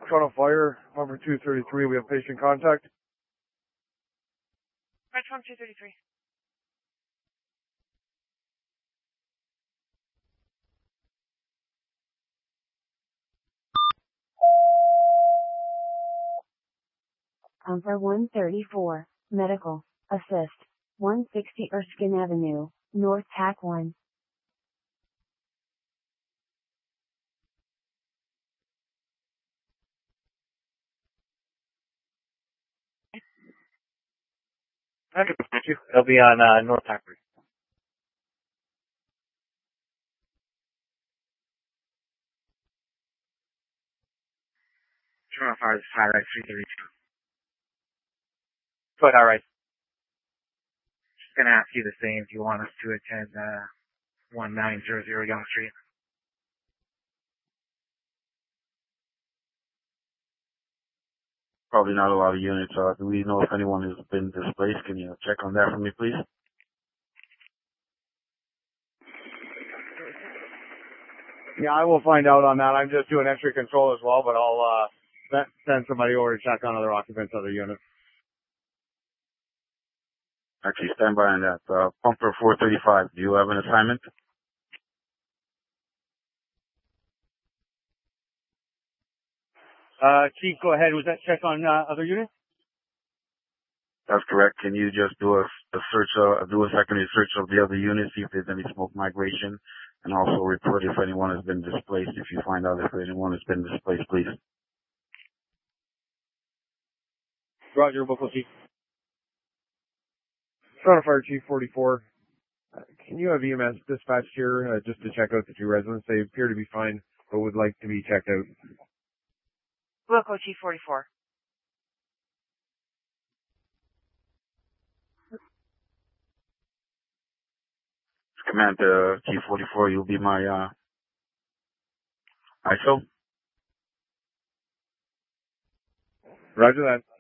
Toronto Fire, number 233, we have patient contact. Right, from 233. For 134, medical, assist, 160 Erskine Avenue, North TAC 1. Okay, thank you. It'll be on North TAC 3. Toronto Fire, this is High Rise 332. But alright. Just gonna ask you the same if you want us to attend 1900 Yonge Street. Probably not a lot of units. Do we know if anyone has been displaced? Can you check on that for me, please? Yeah, I will find out on that. I'm just doing entry control as well, but I'll send somebody over to check on other occupants of the unit. Actually, stand by on that. Pumper 435, do you have an assignment? Chief, go ahead. Was that check on other units? That's correct. Can you just do a search, do a secondary search of the other units, see if there's any smoke migration, and also report if anyone has been displaced. If you find out if anyone has been displaced, please. Roger, Buffalo Chief. Toronto Fire Chief 44. Can you have EMS dispatched here just to check out the two residents? They appear to be fine, but would like to be checked out. Wilco Chief 44. Command T44, you'll be my ISO. Roger that.